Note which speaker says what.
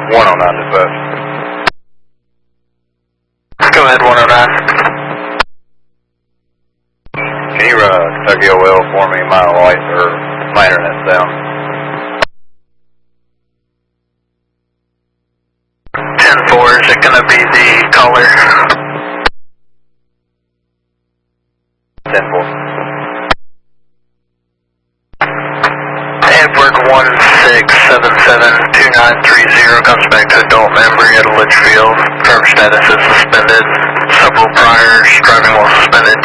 Speaker 1: 109 dispatch.
Speaker 2: Go ahead, 109.
Speaker 1: Can you run Kentucky OL for me? My light or my internet's down.
Speaker 2: 10-4, is it going to be the caller?
Speaker 1: 10-4.
Speaker 2: Edward 1677-2930 comes back to adult memory at Litchfield. Firm status is suspended. Several priors, driving while suspended.